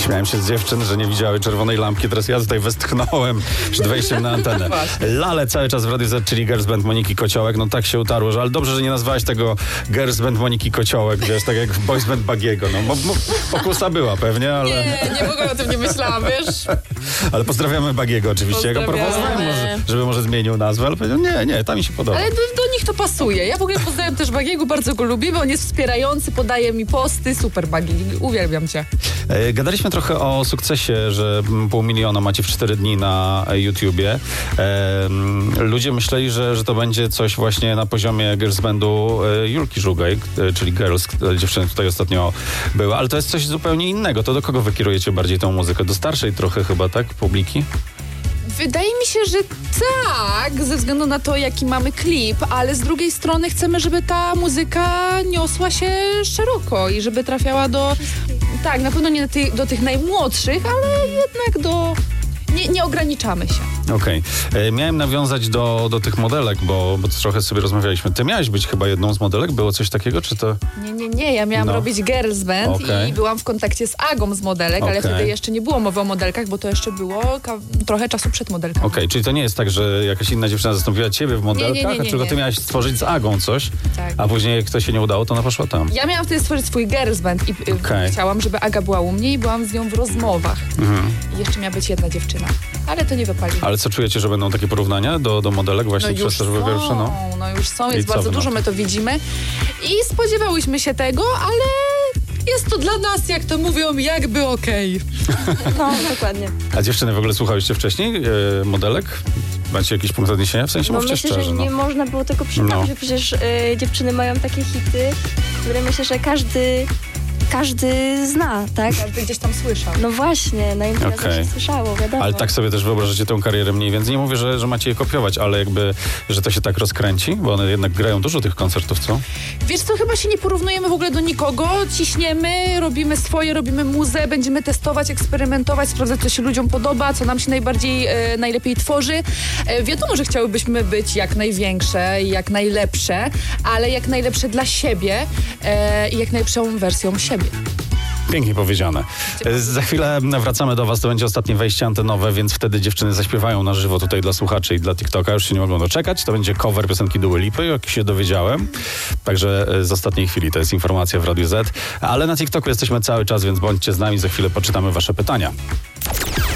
Śmiałem się z dziewczyn, że nie widziały czerwonej lampki, teraz ja tutaj westchnąłem przed wejściem na antenę. Lale cały czas w Radiu Z, czyli Girls Band Moniki Kociołek, no tak się utarło, że ale dobrze, że nie nazwałeś tego Girls Band Moniki Kociołek, wiesz, tak jak Boys Band Bagiego, no bo pokusa była pewnie, ale... Nie, w ogóle o tym nie myślałam, wiesz? Ale pozdrawiamy Bagiego oczywiście, ja go proponowałem, żeby może zmienił nazwę, ale powiedział, nie, ta mi się podoba. Ale do nich to pasuje. Ja w ogóle pozdrawiam też Bagiego, bardzo go lubię, bo on jest wspierający, podaje mi posty, super Bagi, uwielbiam cię. Gadaliśmy trochę o sukcesie, że 500 000 macie w 4 dni na YouTubie. Ludzie myśleli, że to będzie coś właśnie na poziomie Girls Bandu Julki Żugaj, czyli Girls, dziewczyny tutaj ostatnio były, ale to jest coś zupełnie innego. To do kogo wy kierujecie bardziej tą muzykę? Do starszej trochę chyba, tak? Publiki? Wydaje mi się, że tak, ze względu na to, jaki mamy klip, ale z drugiej strony chcemy, żeby ta muzyka niosła się szeroko i żeby trafiała do... Tak, na pewno nie do tych najmłodszych, ale jednak do... Nie ograniczamy się. Okej. Miałem nawiązać do tych modelek, bo trochę sobie rozmawialiśmy. Ty miałaś być chyba jedną z modelek? Było coś takiego, czy to... Nie. Ja miałam robić Girls Band i byłam w kontakcie z Agą z modelek, ale wtedy jeszcze nie było mowy o modelkach, bo to jeszcze było trochę czasu przed modelkami. Okej, czyli to nie jest tak, że jakaś inna dziewczyna zastąpiła ciebie w modelkach, tylko ty miałaś stworzyć z Agą coś, a później jak to się nie udało, to ona poszła tam. Ja miałam wtedy stworzyć swój Girls Band i chciałam, żeby Aga była u mnie i byłam z nią w rozmowach. I jeszcze miała być jedna dziewczyna. Ale to nie wypaliło. Ale co czujecie, że będą takie porównania do modelek właśnie przez to, żeby pierwsze, No już są, jest bardzo dużo, my to widzimy i spodziewałyśmy się tego, ale jest to dla nas, jak to mówią, jakby okej. No, dokładnie. A dziewczyny w ogóle słuchałyście wcześniej modelek? Macie jakiś punkt odniesienia? W sensie mówcie myślę, szczerze. że nie można było tego przypadku, że przecież dziewczyny mają takie hity, które myślę, że każdy zna, tak? Każdy gdzieś tam słyszał. No właśnie, na imprezach się słyszało, wiadomo. Ale tak sobie też wyobrażacie tę karierę mniej więcej. Nie mówię, że macie je kopiować, ale jakby, że to się tak rozkręci, bo one jednak grają dużo tych koncertów, co? Wiesz co, chyba się nie porównujemy w ogóle do nikogo. Ciśniemy, robimy swoje, robimy muzę, będziemy testować, eksperymentować, sprawdzać, co się ludziom podoba, co nam się najlepiej tworzy. Wiadomo, że chciałybyśmy być jak największe i jak najlepsze, ale jak najlepsze dla siebie i jak najlepszą wersją siebie. Pięknie powiedziane. Za chwilę wracamy do was, to będzie ostatnie wejście antenowe, więc wtedy dziewczyny zaśpiewają na żywo tutaj dla słuchaczy i dla TikToka. Już się nie mogą doczekać. To będzie cover piosenki Dua Lipy, jak się dowiedziałem. Także z ostatniej chwili to jest informacja w Radiu Z. Ale na TikToku jesteśmy cały czas, więc bądźcie z nami. Za chwilę poczytamy wasze pytania.